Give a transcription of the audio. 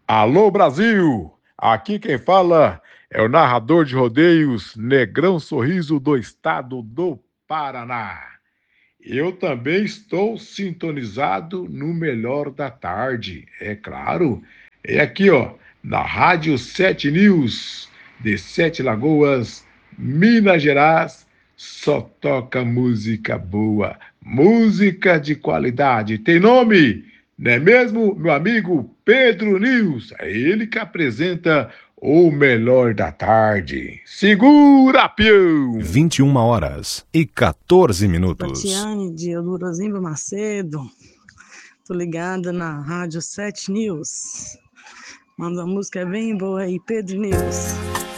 Alô Brasil! Aqui quem fala é o narrador de rodeios Negrão Sorriso do estado do Paraná. Eu também estou sintonizado no melhor da tarde, é claro. É aqui, ó, na Rádio 7 News, de Sete Lagoas, Minas Gerais, só toca música boa, música de qualidade. Tem nome? Não é mesmo, meu amigo Pedro News? É ele que apresenta o melhor da tarde. Segura, peão! 21h14. Tatiane de Eudorozimba Macedo, tô ligada na Rádio 7 News. Manda uma música bem boa aí, Pedro News.